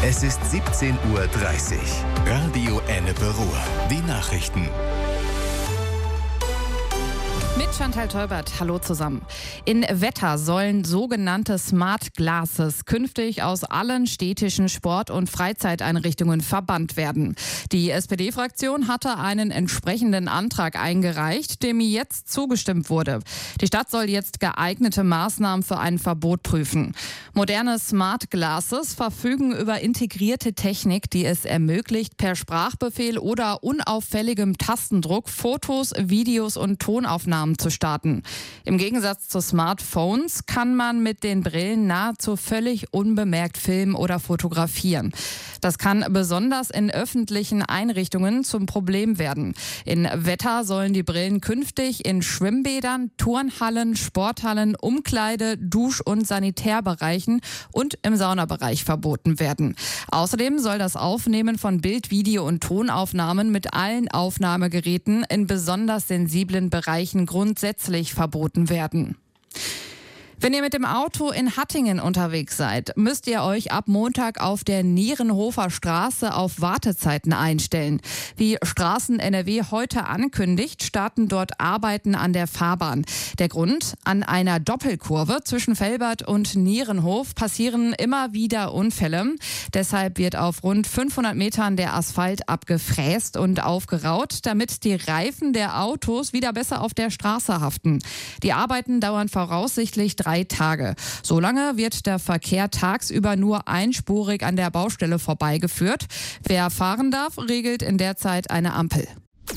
Es ist 17:30 Uhr. Radio Ennepe Ruhr. Die Nachrichten. Mit Chantal Teubert, hallo zusammen. In Wetter sollen sogenannte Smart Glasses künftig aus allen städtischen Sport- und Freizeiteinrichtungen verbannt werden. Die SPD-Fraktion hatte einen entsprechenden Antrag eingereicht, dem jetzt zugestimmt wurde. Die Stadt soll jetzt geeignete Maßnahmen für ein Verbot prüfen. Moderne Smart Glasses verfügen über integrierte Technik, die es ermöglicht, per Sprachbefehl oder unauffälligem Tastendruck Fotos, Videos und Tonaufnahmen zu starten. Im Gegensatz zu Smartphones kann man mit den Brillen nahezu völlig unbemerkt filmen oder fotografieren. Das kann besonders in öffentlichen Einrichtungen zum Problem werden. In Wetter sollen die Brillen künftig in Schwimmbädern, Turnhallen, Sporthallen, Umkleide-, Dusch- und Sanitärbereichen und im Saunabereich verboten werden. Außerdem soll das Aufnehmen von Bild-, Video- und Tonaufnahmen mit allen Aufnahmegeräten in besonders sensiblen Bereichen grundsätzlich verboten werden. Wenn ihr mit dem Auto in Hattingen unterwegs seid, müsst ihr euch ab Montag auf der Nierenhofer Straße auf Wartezeiten einstellen. Wie Straßen NRW heute ankündigt, starten dort Arbeiten an der Fahrbahn. Der Grund? An einer Doppelkurve zwischen Velbert und Nierenhof passieren immer wieder Unfälle. Deshalb wird auf rund 500 Metern der Asphalt abgefräst und aufgeraut, damit die Reifen der Autos wieder besser auf der Straße haften. Die Arbeiten dauern voraussichtlich 3 Tage. Solange wird der Verkehr tagsüber nur einspurig an der Baustelle vorbeigeführt. Wer fahren darf, regelt in der Zeit eine Ampel.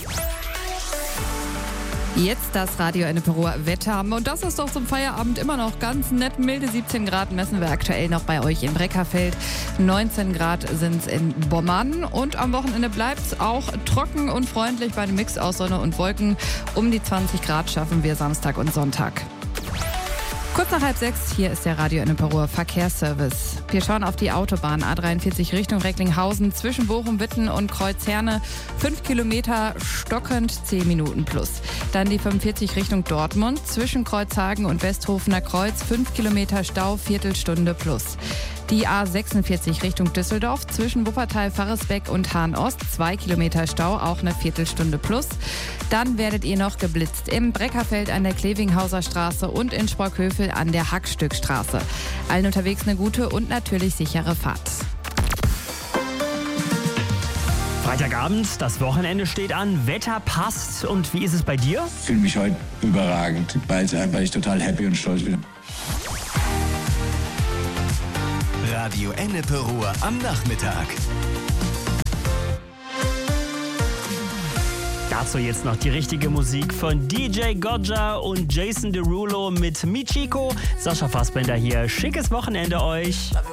Jetzt das Radio Ennepe Ruhr Wetter. Und das ist doch zum Feierabend immer noch ganz nett. Milde 17 Grad messen wir aktuell noch bei euch in Breckerfeld. 19 Grad sind es in Bommern. Und am Wochenende bleibt es auch trocken und freundlich bei einem Mix aus Sonne und Wolken. Um die 20 Grad schaffen wir Samstag und Sonntag. Kurz nach 5:30, hier ist der Radio Ennepe Ruhr Verkehrsservice. Wir schauen auf die Autobahn A43 Richtung Recklinghausen zwischen Bochum, Witten und Kreuzherne. 5 Kilometer stockend, 10 Minuten plus. Dann die 45 Richtung Dortmund zwischen Kreuzhagen und Westhofener Kreuz. 5 Kilometer Stau, Viertelstunde plus. Die A46 Richtung Düsseldorf zwischen Wuppertal, Farresbeck und Hahn-Ost. 2 Kilometer Stau, auch eine Viertelstunde plus. Dann werdet ihr noch geblitzt im Breckerfeld an der Klevinghauser Straße und in Sprockhövel an der Hackstückstraße. Allen unterwegs eine gute und natürlich sichere Fahrt. Freitagabend, das Wochenende steht an, Wetter passt. Und wie ist es bei dir? Ich fühle mich heute überragend, weil ich total happy und stolz bin. Radio Ennepe Ruhr am Nachmittag. Dazu jetzt noch die richtige Musik von DJ Goggia und Jason Derulo mit Michiko. Sascha Fassbender hier. Schickes Wochenende euch.